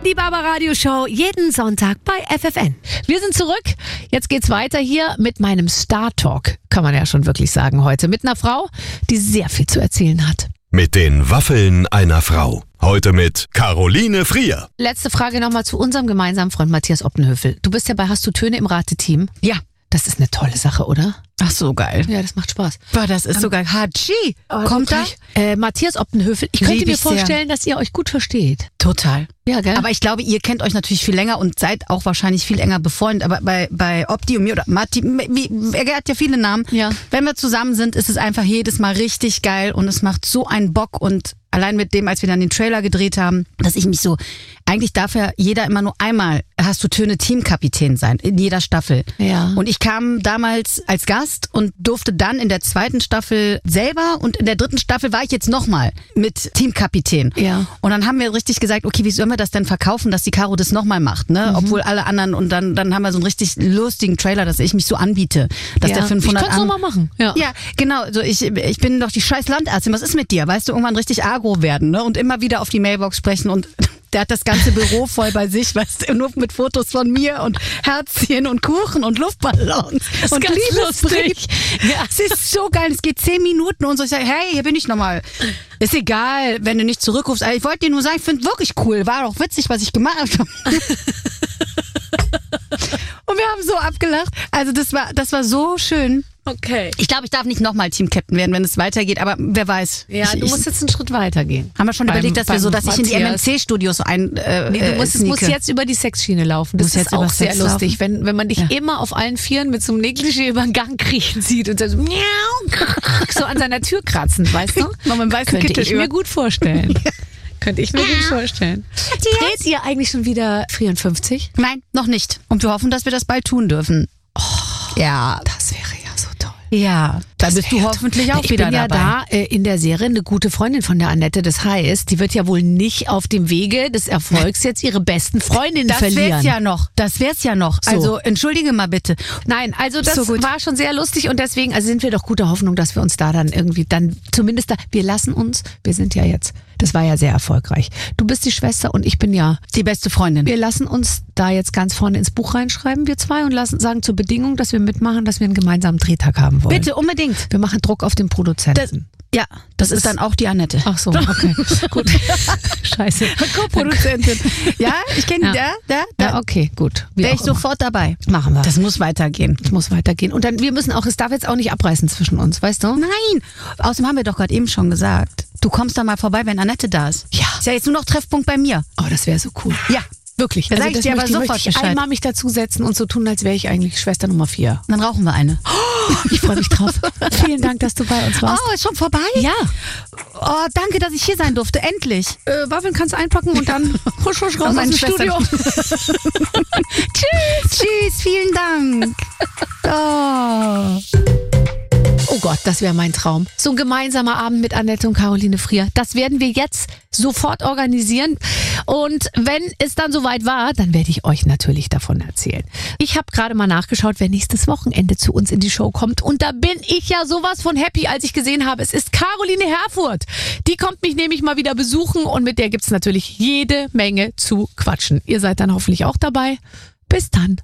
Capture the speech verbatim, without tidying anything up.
Die Barbaradio-Show jeden Sonntag bei F F N. Wir sind zurück. Jetzt geht's weiter hier mit meinem Star-Talk, kann man ja schon wirklich sagen heute. Mit einer Frau, die sehr viel zu erzählen hat. Mit den Waffeln einer Frau. Heute mit Caroline Frier. Letzte Frage nochmal zu unserem gemeinsamen Freund Matthias Optenhöfel. Du bist ja bei Hast du Töne im Rateteam. Ja. Das ist eine tolle Sache, oder? Ach so, geil. Ja, das macht Spaß. Boah, das ist sogar Hatschi. Oh, Kommt da? Äh, Matthias Optenhöfel, ich könnte Lieb mir ich sehr. vorstellen, dass ihr euch gut versteht. Total. Ja, gell? Aber ich glaube, ihr kennt euch natürlich viel länger und seid auch wahrscheinlich viel enger befreundet. Aber bei, bei Opti und mir oder Matti, wie, er hat ja viele Namen. Ja. Wenn wir zusammen sind, ist es einfach jedes Mal richtig geil und es macht so einen Bock. Und allein mit dem, als wir dann den Trailer gedreht haben, dass ich mich so, eigentlich darf ja jeder immer nur einmal, Hast du Töne, Teamkapitän sein, in jeder Staffel. Ja. Und ich kam damals als Gast und durfte dann in der zweiten Staffel selber und in der dritten Staffel war ich jetzt nochmal mit Teamkapitän. Ja. Und dann haben wir richtig gesagt, okay, wie sollen wir das denn verkaufen, dass die Caro das nochmal macht, ne? Mhm. Obwohl alle anderen, und dann, dann haben wir so einen richtig lustigen Trailer, dass ich mich so anbiete, dass ja. der fünfhundert Ich könnte es nochmal machen. Ja. Ja, genau. Also ich, ich bin doch die scheiß Landärztin. Was ist mit dir? Weißt du, irgendwann richtig agro werden, ne? Und immer wieder auf die Mailbox sprechen und der hat das ganze Büro voll bei sich, weißt du, nur mit Fotos von mir und Herzchen und Kuchen und Luftballons. Das ist und ganz Liebesbrief. lustig. Ja. Es ist so geil. Es geht zehn Minuten und so. Ich sage, hey, hier bin ich nochmal. Ist egal, wenn du nicht zurückrufst. Ich wollte dir nur sagen, ich finde wirklich cool. War doch witzig, was ich gemacht habe. Und wir haben so abgelacht. Also das war, das war so schön. Okay. Ich glaube, ich darf nicht nochmal Team-Captain werden, wenn es weitergeht, aber wer weiß. Ja, ich, du musst ich, jetzt einen Schritt weiter gehen. haben wir schon Beim- überlegt, dass wir beim so, dass ich in die M M Matthias. C-Studios ein äh, Nee, du musst, äh, es muss sneake. jetzt über die Sexschiene laufen. Das Muss ist jetzt auch über sehr Sex lustig, laufen? wenn, wenn man dich Ja. immer auf allen Vieren mit so einem Negligé über den Gang kriechen sieht und dann so, miau, so an seiner Tür kratzen, weißt du? Noch mit dem weißen Könnte Kittel ich über. mir gut vorstellen. Könnte ich mir gut vorstellen. Dreht ihr eigentlich schon wieder vierundfünfzig? Nein, noch nicht. Und wir hoffen, dass wir das bald tun dürfen. Oh, ja, Das wäre ja so toll. ja. Da Das bist du wäre hoffentlich auch ich wieder bin ja dabei. da äh, in der Serie eine gute Freundin von der Annette. Das heißt, die wird ja wohl nicht auf dem Wege des Erfolgs jetzt ihre besten Freundinnen Das verlieren. wär's ja noch. Das wär's ja noch. So. Also entschuldige mal bitte. Nein, also das So gut. war schon sehr lustig und deswegen also sind wir doch guter Hoffnung, dass wir uns da dann irgendwie dann zumindest da, wir lassen uns, wir sind ja jetzt, das war ja sehr erfolgreich. Du bist die Schwester und ich bin ja, Die beste Freundin. wir lassen uns da jetzt ganz vorne ins Buch reinschreiben, wir zwei, und lassen sagen zur Bedingung, dass wir mitmachen, dass wir einen gemeinsamen Drehtag haben wollen. Bitte, unbedingt. Wir machen Druck auf den Produzenten. Das, ja, das, Das ist dann auch die Annette. Ach so, okay, gut. Scheiße. Co-Produzentin. Ja, ich kenne Ja. die. Da, da, da. Ja, okay, gut. Wie Wäre auch ich sofort dabei. immer. Machen wir. Das muss weitergehen. Das muss weitergehen. Und dann, wir müssen auch, es darf jetzt auch nicht abreißen zwischen uns, weißt du? Nein. Außerdem haben wir doch gerade eben schon gesagt, du kommst da mal vorbei, wenn Annette da ist. Ja. Ist ja jetzt nur noch Treffpunkt bei mir. Oh, das wäre so cool. Ja. Wirklich. Da sag ich das dir aber möchte, sofort möchte ich Bescheid. einmal mich dazusetzen und so tun, als wäre ich eigentlich Schwester Nummer vier. Dann rauchen wir eine. Ich freue mich drauf. Vielen Dank, dass du bei uns warst. Oh, ist schon vorbei? Ja. Oh, danke, dass ich hier sein durfte. Endlich. Äh, Waffeln kannst du einpacken und dann husch, husch raus aus meine dem Schwester. Studio. Tschüss. Tschüss. Vielen Dank. Oh. Oh Gott, das wäre mein Traum. So ein gemeinsamer Abend mit Annette und Caroline Frier. Das werden wir jetzt sofort organisieren. Und wenn es dann soweit war, dann werde ich euch natürlich davon erzählen. Ich habe gerade mal nachgeschaut, wer nächstes Wochenende zu uns in die Show kommt. Und da bin ich ja sowas von happy, als ich gesehen habe, es ist Caroline Herfurth. Die kommt mich nämlich mal wieder besuchen und mit der gibt's natürlich jede Menge zu quatschen. Ihr seid dann hoffentlich auch dabei. Bis dann.